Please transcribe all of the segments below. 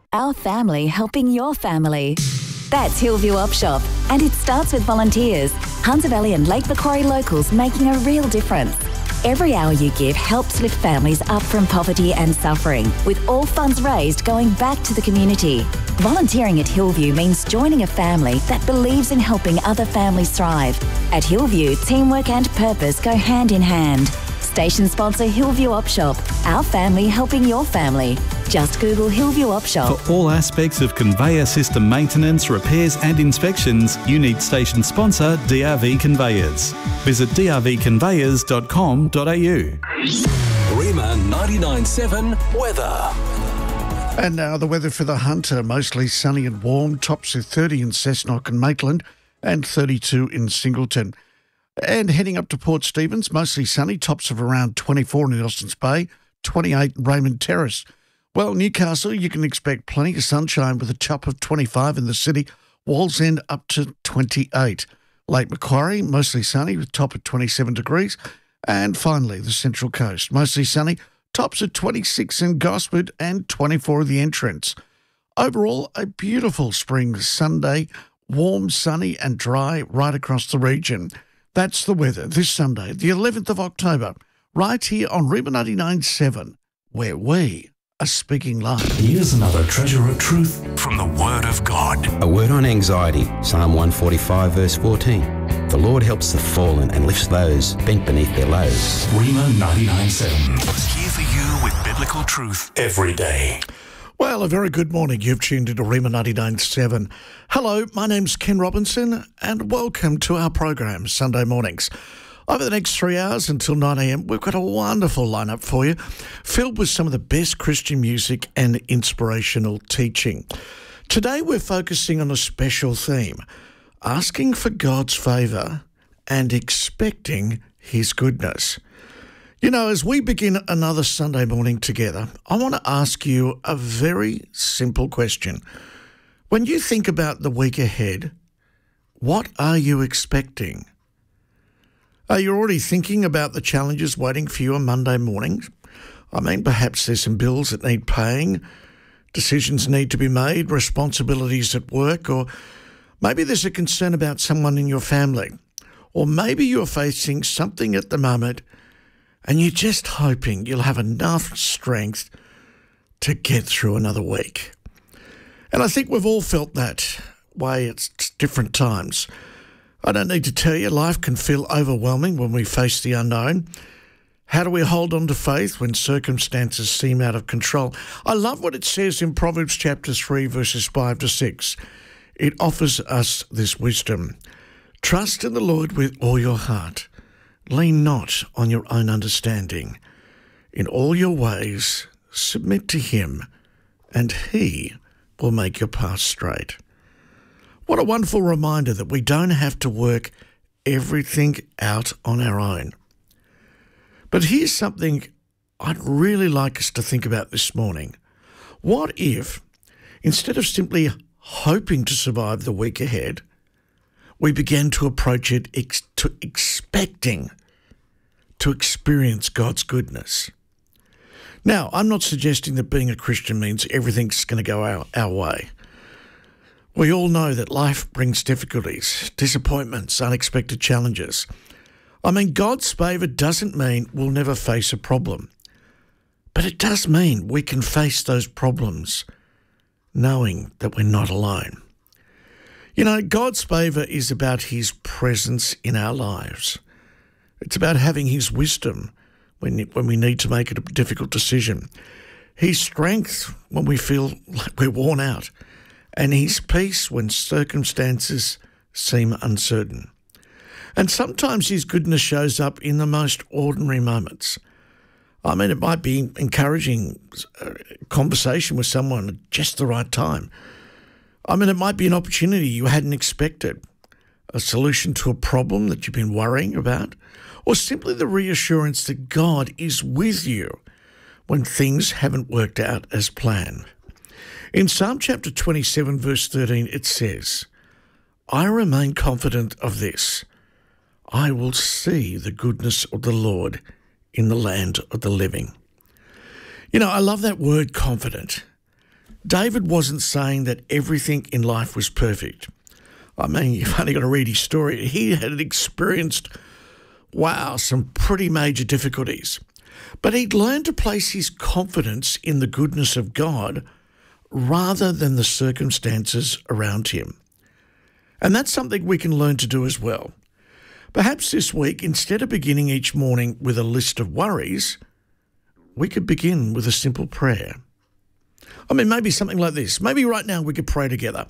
our family helping your family. That's Hillview Op Shop, and it starts with volunteers. Hunter Valley and Lake Macquarie locals making a real difference. Every hour you give helps lift families up from poverty and suffering, with all funds raised going back to the community. Volunteering at Hillview means joining a family that believes in helping other families thrive. At Hillview, teamwork and purpose go hand in hand. Station sponsor Hillview Op Shop, our family helping your family. Just Google Hillview Op Shop. For all aspects of conveyor system maintenance, repairs and inspections, you need station sponsor DRV Conveyors. Visit drvconveyors.com.au. Rima 99.7 weather. And now the weather for the Hunter, mostly sunny and warm, tops of 30 in Cessnock and Maitland and 32 in Singleton. And heading up to Port Stephens, mostly sunny, tops of around 24 in Elston's Bay, 28 in Raymond Terrace. Well, Newcastle, you can expect plenty of sunshine with a top of 25 in the city, Wallsend up to 28. Lake Macquarie, mostly sunny with top of 27 degrees. And finally, the Central Coast, mostly sunny, tops of 26 in Gosford and 24 at the entrance. Overall, a beautiful spring Sunday, warm, sunny and dry right across the region. That's the weather this Sunday, the 11th of October, right here on Rima 99.7, where we are speaking life. Here's another treasure of truth from the Word of God. A word on anxiety, Psalm 145 verse 14. The Lord helps the fallen and lifts those bent beneath their loads. Rima 99.7. Here for you with biblical truth every day. Well, a very good morning. You've tuned into Rima 99.7. Hello, my name's Ken Robinson and welcome to our program, Sunday mornings. Over the next 3 hours until 9 a.m, we've got a wonderful lineup for you, filled with some of the best Christian music and inspirational teaching. Today we're focusing on a special theme, asking for God's favour and expecting His goodness. You know, as we begin another Sunday morning together, I want to ask you a very simple question. When you think about the week ahead, what are you expecting? Are you already thinking about the challenges waiting for you on Monday mornings? I mean, perhaps there's some bills that need paying, decisions need to be made, responsibilities at work, or maybe there's a concern about someone in your family, or maybe you're facing something at the moment and you're just hoping you'll have enough strength to get through another week. And I think we've all felt that way at different times. I don't need to tell you, life can feel overwhelming when we face the unknown. How do we hold on to faith when circumstances seem out of control? I love what it says in Proverbs chapter 3, verses 5 to 6. It offers us this wisdom. Trust in the Lord with all your heart. Lean not on your own understanding. In all your ways, submit to Him, and He will make your path straight. What a wonderful reminder that we don't have to work everything out on our own. But here's something I'd really like us to think about this morning. What if, instead of simply hoping to survive the week ahead, we began to approach it expecting to experience God's goodness? Now, I'm not suggesting that being a Christian means everything's going to go our way. We all know that life brings difficulties, disappointments, unexpected challenges. I mean, God's favour doesn't mean we'll never face a problem, but it does mean we can face those problems knowing that we're not alone. You know, God's favour is about His presence in our lives. It's about having His wisdom when we need to make a difficult decision, His strength when we feel like we're worn out, and His peace when circumstances seem uncertain. And sometimes His goodness shows up in the most ordinary moments. I mean, it might be encouraging a conversation with someone at just the right time. I mean, it might be an opportunity you hadn't expected, a solution to a problem that you've been worrying about, or simply the reassurance that God is with you when things haven't worked out as planned. In Psalm chapter 27, verse 13, it says, I remain confident of this. I will see the goodness of the Lord in the land of the living. You know, I love that word confident. David wasn't saying that everything in life was perfect. I mean, you've only got to read his story. He had experienced, some pretty major difficulties. But he'd learned to place his confidence in the goodness of God rather than the circumstances around him. And that's something we can learn to do as well. Perhaps this week, instead of beginning each morning with a list of worries, we could begin with a simple prayer. I mean, maybe something like this. Maybe right now we could pray together.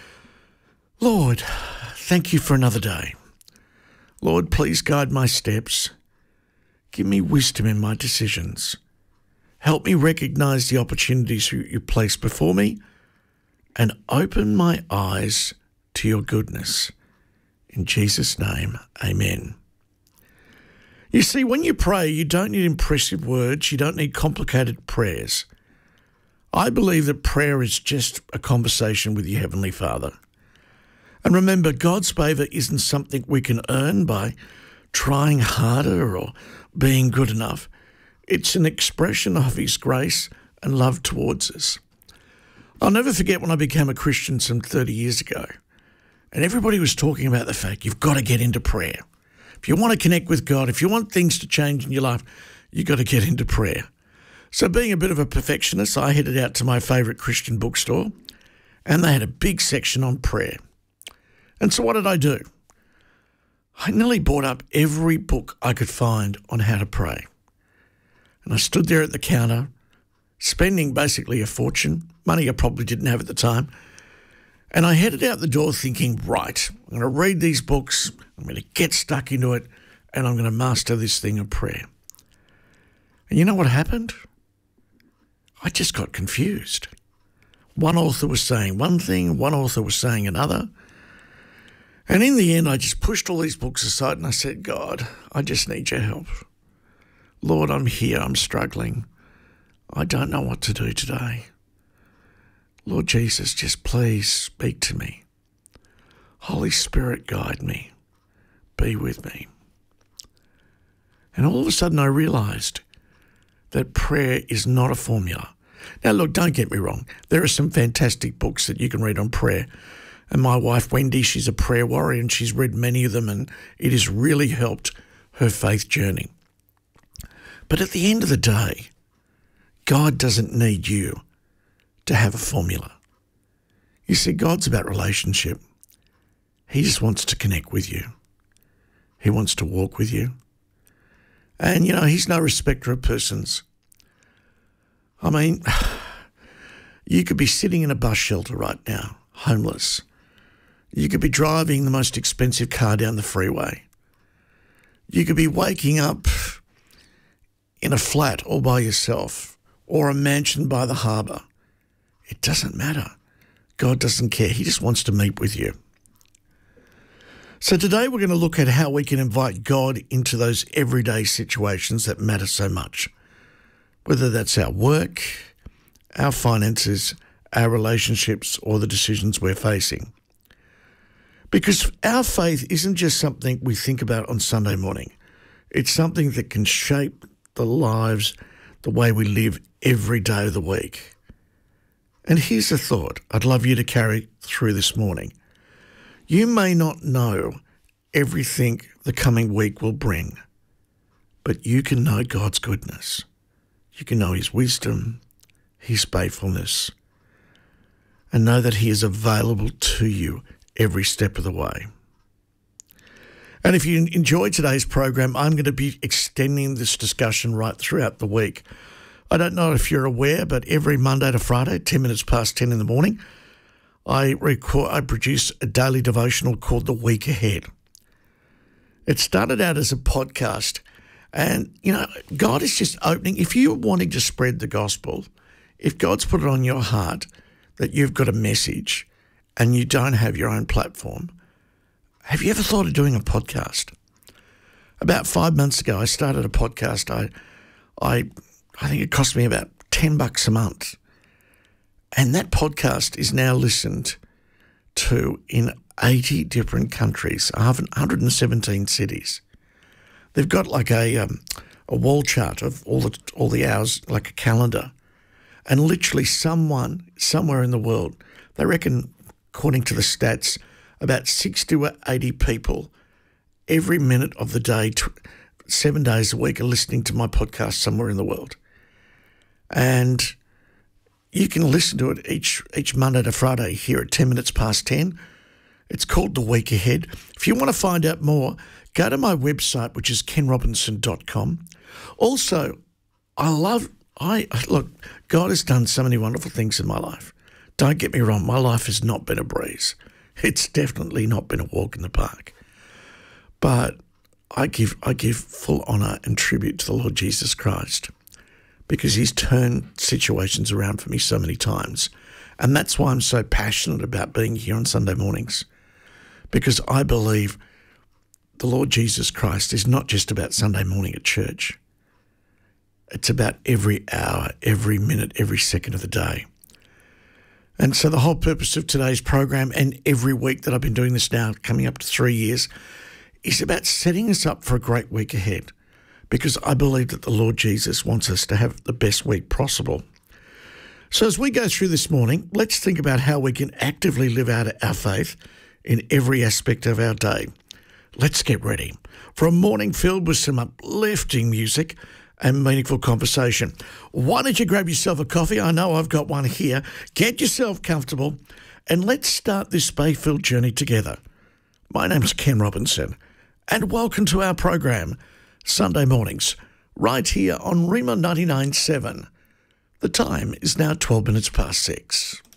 Lord, thank you for another day. Lord, please guide my steps. Give me wisdom in my decisions. Help me recognise the opportunities you place before me and open my eyes to your goodness. In Jesus' name, amen. You see, when you pray, you don't need impressive words. You don't need complicated prayers. I believe that prayer is just a conversation with your Heavenly Father. And remember, God's favour isn't something we can earn by trying harder or being good enough. It's an expression of His grace and love towards us. I'll never forget when I became a Christian some 30 years ago. And everybody was talking about the fact you've got to get into prayer. If you want to connect with God, if you want things to change in your life, you've got to get into prayer. So being a bit of a perfectionist, I headed out to my favourite Christian bookstore and they had a big section on prayer. And so what did I do? I nearly bought up every book I could find on how to pray. And I stood there at the counter, spending basically a fortune, money I probably didn't have at the time. And I headed out the door thinking, right, I'm going to read these books, I'm going to get stuck into it, and I'm going to master this thing of prayer. And you know what happened? I just got confused. One author was saying one thing, one author was saying another. And in the end, I just pushed all these books aside and I said, God, I just need your help. Lord, I'm here, I'm struggling. I don't know what to do today. Lord Jesus, just please speak to me. Holy Spirit, guide me. Be with me. And all of a sudden I realised that prayer is not a formula. Now, look, don't get me wrong. There are some fantastic books that you can read on prayer. And my wife, Wendy, she's a prayer warrior and she's read many of them and it has really helped her faith journey. But at the end of the day, God doesn't need you to have a formula. You see, God's about relationship. He just wants to connect with you. He wants to walk with you. And, you know, He's no respecter of persons. I mean, you could be sitting in a bus shelter right now, homeless. You could be driving the most expensive car down the freeway. You could be waking up in a flat all by yourself or a mansion by the harbour. It doesn't matter. God doesn't care. He just wants to meet with you. So today we're going to look at how we can invite God into those everyday situations that matter so much, whether that's our work, our finances, our relationships, or the decisions we're facing. Because our faith isn't just something we think about on Sunday morning. It's something that can shape the lives, the way we live every day of the week. And here's a thought I'd love you to carry through this morning. You may not know everything the coming week will bring, but you can know God's goodness. You can know His wisdom, His faithfulness, and know that He is available to you every step of the way. And if you enjoyed today's program, I'm going to be extending this discussion right throughout the week. I don't know if you're aware, but every Monday to Friday, 10 minutes past 10 in the morning, I produce a daily devotional called The Week Ahead. It started out as a podcast, and, you know, God is just opening. If you're wanting to spread the gospel, if God's put it on your heart that you've got a message and you don't have your own platform, have you ever thought of doing a podcast? About 5 months ago, I started a podcast. I think it cost me about $10 a month. And that podcast is now listened to in 80 different countries, 117 cities. They've got like a wall chart of all the hours, like a calendar. And literally someone, somewhere in the world, they reckon, according to the stats, about 60 or 80 people every minute of the day, 7 days a week, are listening to my podcast somewhere in the world. And you can listen to it each Monday to Friday here at 10 minutes past 10. It's called The Week Ahead. If you want to find out more, go to my website, which is kenrobinson.com. Also, look, God has done so many wonderful things in my life. Don't get me wrong, my life has not been a breeze. It's definitely not been a walk in the park. But I give full honour and tribute to the Lord Jesus Christ, because he's turned situations around for me so many times. And that's why I'm so passionate about being here on Sunday mornings, because I believe the Lord Jesus Christ is not just about Sunday morning at church. It's about every hour, every minute, every second of the day. And so the whole purpose of today's program, and every week that I've been doing this now, coming up to 3 years, is about setting us up for a great week ahead, because I believe that the Lord Jesus wants us to have the best week possible. So as we go through this morning, let's think about how we can actively live out our faith in every aspect of our day. Let's get ready for a morning filled with some uplifting music and meaningful conversation. Why don't you grab yourself a coffee? I know I've got one here. Get yourself comfortable and let's start this faith-filled journey together. My name's Ken Robinson and welcome to our program, Sunday mornings, right here on Rhema 99.7. The time is now 12 minutes past 6.